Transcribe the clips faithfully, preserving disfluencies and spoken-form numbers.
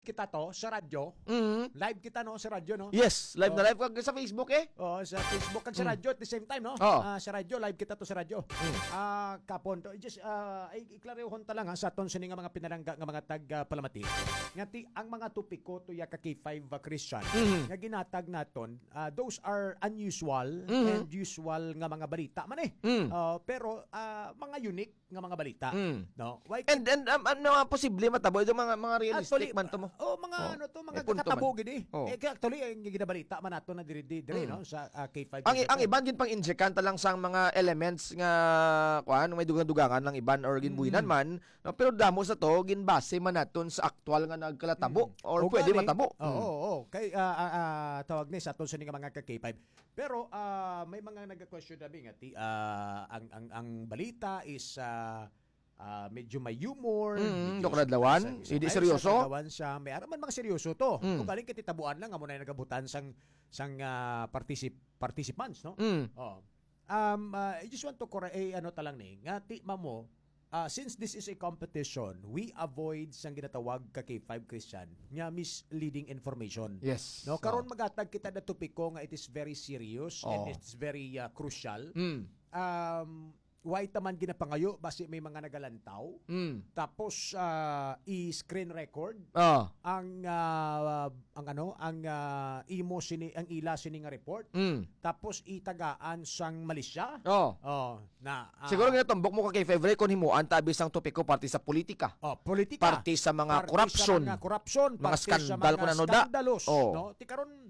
kita to sa radyo. Mhm. Live kita no sa radyo no. Yes, live na Oh. live kag sa Facebook eh. Oh, sa Facebook kag sa Mm. radyo at the same time no. Oo. Ah, sa radyo live kita to sa radyo. Ah, kapon to just ah ay iklarehon ta lang ha sa aton sini nga mga pinalangga nga mga tag uh, palamati. Ngati ang mga topiko to ya ka K five uh, Christian Mhm. nga ginatag naton, ah, those are unusual Mhm. and usual nga mga balita man eh. Mm. Ah, pero ah, mga unique nga mga balita. Mm. No? Why And and um, ano nga posible matabo ito mga mga realistic Actually, man to mo. Oh, mga Oh. ano to, May mga punto kakatabo man. gid eh. Oh. Eh kaya actually ang ginabalita man nato na diri diri Mm. no sa uh, K five. Ang ang iban gin pang injekanta lang sang mga elements nga kuan may dugang-dugangan lang iban or ginbuhinan Mm. man, no, pero damo sa to ginbase man naton sa aktual nga nagkalatabo or O pwede gani, matabo. Oo, oo, oo. Kay ah, ah, ah, tawag ni sa aton sa nga mga ka K five. Pero ah, may mga nagka-question dabi nga ti ah, ang ang ang balita is ah, ah, medyo may humor, Mm, medyo dokradlawan, sa- sa- hindi ay, seryoso. sa dokradlawan siya. May araman mga seryoso to. Mm. Kung galing kiti tabuan lang amo na nagabutan sang sang ah, particip participants no. Mm. Oh. Um, uh, I just want to correct, eh, ano talang ni, nga ti mamo, uh, since this is a competition, we avoid sang ginatawag ka K five Christian, nga misleading information. Yes. No, karon magatag kita na topiko nga it is very serious Oh. and it's very uh, crucial. Mm. Um, why taman ginapangayo basi may mga nagalantaw. Mm. Tapos uh, i-screen record Oh. ang uh, ang ano, ang uh, imo sini ang ila sini nga report. Mm. Tapos itagaan sang Malaysia. Oh. Oh, na ah, Siguro nga tumbok mo ka kay favorite kon himuan tabi sang topiko party sa politika. oh, politika. Party sa mga Party corruption. sa mga corruption, Mga party sa skandal mga kung ano da. skandalos, Oh. no? Ti karon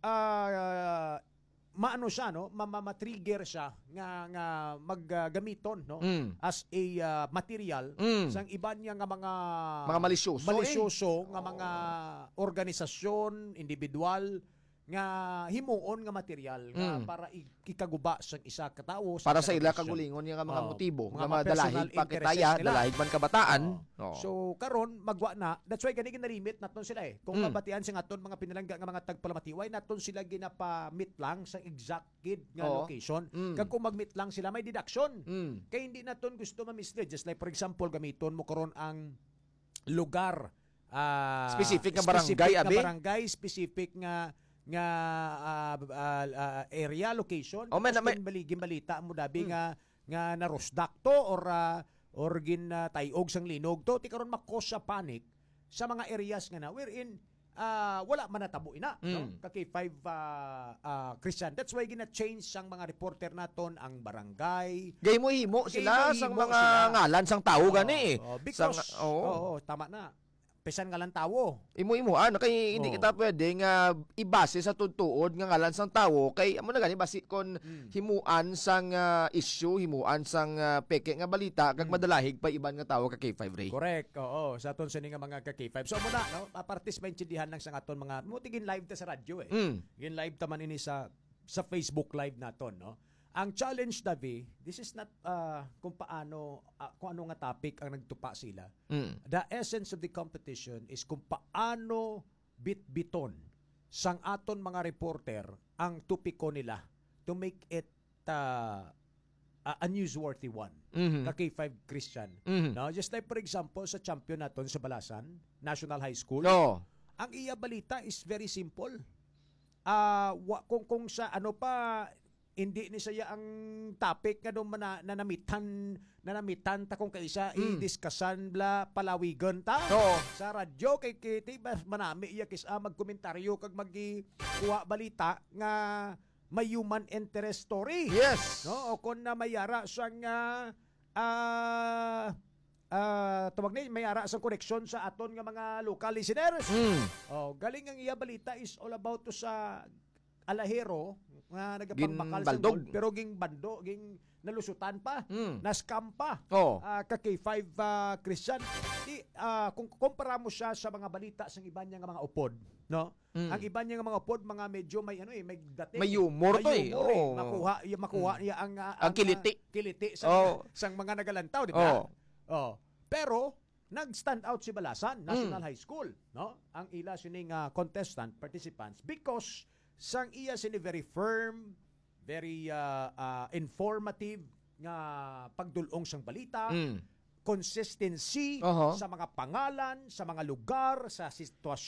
ah, maano siya no, mamatrigger siya nga nga maggamiton no Mm. as a ah, material Mm. sang iban niya nga mga Mga malisyoso, malisyoso eh. nga mga organisasyon, individual nga himuon nga material nga Mm. para i- ikaguba sa isa ka tawo Para sa ila organisasyon. kagulingon nga mga Oh, motibo, mga nga personal madalahig pa interests kitaya, nila. dalahig man kabataan. Oh. Oh. So karon magwa na, that's why gani ginarimit naton sila eh. Kung Mm. mabatian sing aton mga pinalangga nga mga tagpalamatiway naton sila ginapa-meet lang sa exact kid nga Oo. location. Mm. Kag kung mag-meet lang sila may deduction. Mm. Kay hindi naton gusto ma-mislead, just like for example gamiton mo karon ang lugar ah, Specific nga barangay, specific nga abi? barangay, specific nga nga ah, ah, ah, area location. Oh, may- Tapos may- gin balita mo dabi nga nga narosdak to or ah, or gin uh, tayog sang linog to ti karon makos sa panic sa mga areas nga na wherein ah, wala man natabo ina no Mm. ka K five ah, ah, Christian. That's why gina-change sang mga reporter naton ang barangay. Gay mo himo sila Gay mo sang himo mga sila. ngalan sang tao gani. Oh, Sang because oo. oo, tama na. Pesan nga lang tawo. Imo-imo ano kay hindi Oo. kita pwede nga ibase sa tutuod nga ngalan sang tawo kay amo na gani basi kon Mm. himuan sang ah, issue, himuan sang ah, peke nga balita kag madalahig pa iban nga tawo ka K five Ray. Correct. Oo, sa aton sini nga mga ka K five. So muna no, partis maintindihan lang sa aton mga mo tigin live ta sa radyo eh. Mm. Gin live ta man ini sa sa Facebook live naton no. Ang challenge Davi, this is not uh, kung paano uh, kung ano nga topic ang nagtupa sila. Mm. The essence of the competition is kung paano bit-biton sang aton mga reporter ang tupiko nila to make it uh, a, a newsworthy one. Mhm. Ka K five Christian. Mhm. No, just like for example sa champion naton sa Balasan, National High School. No. Ang iya balita is very simple. Ah, wa kung kung sa ano pa hindi ni saya ang topic nga doon na, nanamitan nanamitan ta kung kaisa Mm. i-discussan bla palawigan ta Oo. sa radyo kay kiti mas manami iya kis ah, magkomentaryo kag magi kuha balita nga may human interest story. Yes. No, o kung na mayara sang ah ah ah, tawag ni mayara sang connection sa aton nga mga local listeners. Mm. Oh, galing ang iya balita is all about to sa alahero nga nagapangmakal Gin sa baldog. gold, pero ging bando, ging nalusutan pa, Mm. na-scam pa. Oh. Ah, ka K five ah, Christian. Di, ah, kung kumpara mo siya sa mga balita sa iba niya nga mga upod, no? Mm. Ang iba niya nga mga upod, mga medyo may ano eh, may dating. May humor to eh. humor Oo. Makuha, y- makuha niya ang, ah, Ang kiliti. ah, kiliti sa, Oh. sang mga nagalantaw, di ba? Oh. Oh. Pero nag-stand out si Balasan National Mm. High School, no? Ang ila sining uh, contestant participants because sang iya sini very firm, very uh, uh, informative nga pagdulong sang balita. Mm. consistency Oho. sa mga pangalan, sa mga lugar, sa sitwasyon